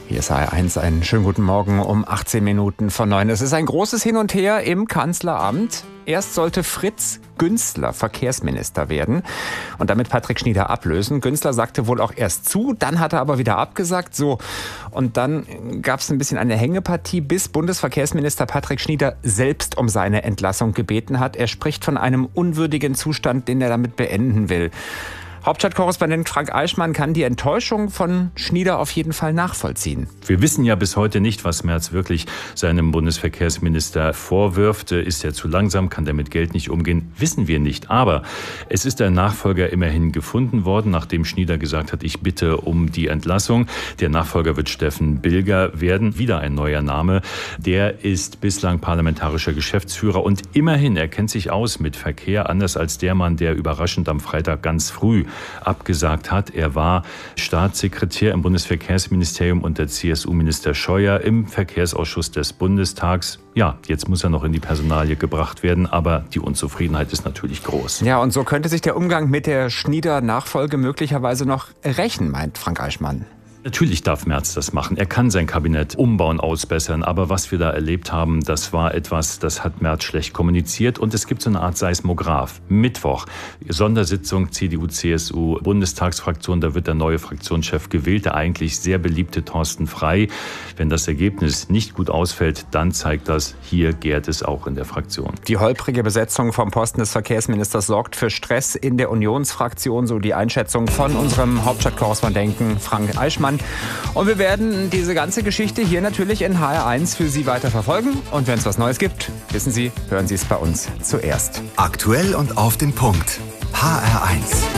Hier ist HR1, einen schönen guten Morgen um 18 Minuten vor 9. Es ist ein großes Hin und Her im Kanzleramt. Erst sollte Fritz Günzler Verkehrsminister werden und damit Patrick Schnieder ablösen. Günzler sagte wohl auch erst zu, dann hat er aber wieder abgesagt. So, und dann gab es ein bisschen eine Hängepartie, bis Bundesverkehrsminister Patrick Schnieder selbst um seine Entlassung gebeten hat. Er spricht von einem unwürdigen Zustand, den er damit beenden will. Hauptstadtkorrespondent Frank Eichmann kann die Enttäuschung von Schnieder auf jeden Fall nachvollziehen. Wir wissen ja bis heute nicht, was Merz wirklich seinem Bundesverkehrsminister vorwirft. Ist er zu langsam? Kann der mit Geld nicht umgehen? Wissen wir nicht. Aber es ist ein Nachfolger immerhin gefunden worden, nachdem Schnieder gesagt hat, ich bitte um die Entlassung. Der Nachfolger wird Steffen Bilger werden. Wieder ein neuer Name. Der ist bislang parlamentarischer Geschäftsführer und immerhin, er kennt sich aus mit Verkehr, anders als der Mann, der überraschend am Freitag ganz früh abgesagt hat. Er war Staatssekretär im Bundesverkehrsministerium unter CSU-Minister Scheuer im Verkehrsausschuss des Bundestags. Ja, jetzt muss er noch in die Personalie gebracht werden, aber die Unzufriedenheit ist natürlich groß. Ja, und so könnte sich der Umgang mit der Schnieder-Nachfolge möglicherweise noch rächen, meint Frank Eichmann. Natürlich darf Merz das machen. Er kann sein Kabinett umbauen, ausbessern. Aber was wir da erlebt haben, das war etwas, das hat Merz schlecht kommuniziert. Und es gibt so eine Art Seismograph. Mittwoch, Sondersitzung CDU-CSU, Bundestagsfraktion. Da wird der neue Fraktionschef gewählt, der eigentlich sehr beliebte Thorsten Frey. Wenn das Ergebnis nicht gut ausfällt, dann zeigt das, hier gärt es auch in der Fraktion. Die holprige Besetzung vom Posten des Verkehrsministers sorgt für Stress in der Unionsfraktion. So die Einschätzung von unserem Hauptstadtkorrespondenten Frank Eichmann. Und wir werden diese ganze Geschichte hier natürlich in HR1 für Sie weiter verfolgen. Und wenn es was Neues gibt, wissen Sie, hören Sie es bei uns zuerst. Aktuell und auf den Punkt. HR1.